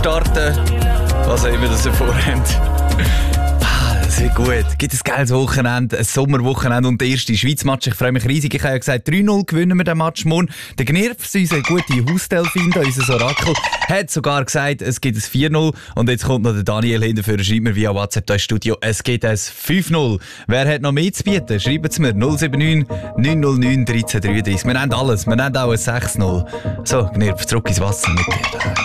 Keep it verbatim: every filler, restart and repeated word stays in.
starten, was auch immer das ihr vorhabt. Das wird gut. Gibt ein geiles Wochenende, ein Sommerwochenende und der erste Schweiz-Match. Ich freue mich riesig. Ich habe ja gesagt, drei null gewinnen wir den Match morgen. Der Gnirps, unser guter Hausdelfin, unser Orakel, hat sogar gesagt, es gibt ein vier null. Und jetzt kommt noch der Daniel hinterher, schreibt mir via WhatsApp hier ins Studio, es gibt ein fünf null. Wer hat noch mehr zu bieten? Schreibt es mir null sieben neun neun null neun eins drei drei drei. Wir nehmen alles. Wir nehmen auch ein sechs null. So, Gnirps, zurück ins Wasser mit dir.